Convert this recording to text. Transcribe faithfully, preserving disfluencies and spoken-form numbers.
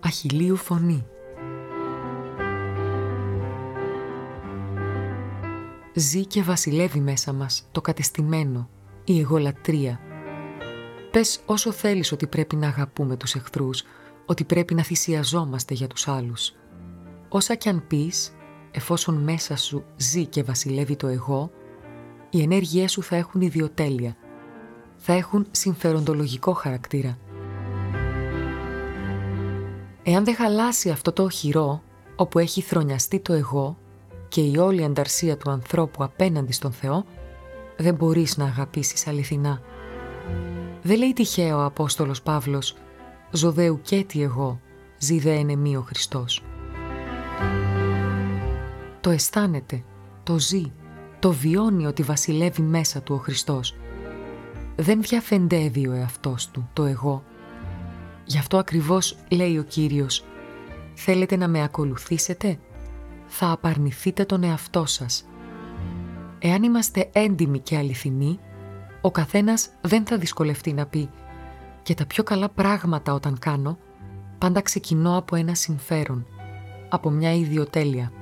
Αχιλλείου φωνή. Ζει και βασιλεύει μέσα μας το κατεστημένο, η εγωλατρεία. Πες όσο θέλεις ότι πρέπει να αγαπούμε τους εχθρούς, ότι πρέπει να θυσιαζόμαστε για τους άλλους. Όσα κι αν πεις, εφόσον μέσα σου ζει και βασιλεύει το εγώ, οι ενέργειές σου θα έχουν ιδιοτέλεια, θα έχουν συμφεροντολογικό χαρακτήρα. Εάν δεν χαλάσει αυτό το οχυρό, όπου έχει θρονιαστεί το εγώ και η όλη ανταρσία του ανθρώπου απέναντι στον Θεό, δεν μπορείς να αγαπήσεις αληθινά. Δεν λέει τυχαίο ο Απόστολος Παύλος «Ζωδαίου και τι εγώ, ζει δε εν εμεί ο Χριστός». Το αισθάνεται, το ζει, το βιώνει ότι βασιλεύει μέσα του ο Χριστός. Δεν διαφεντεύει ο εαυτός του, το εγώ. Γι' αυτό ακριβώς λέει ο Κύριος «Θέλετε να με ακολουθήσετε, θα απαρνηθείτε τον εαυτό σας». Εάν είμαστε έντιμοι και αληθινοί, ο καθένας δεν θα δυσκολευτεί να πει «Και τα πιο καλά πράγματα όταν κάνω, πάντα ξεκινώ από ένα συμφέρον, από μια ιδιοτέλεια».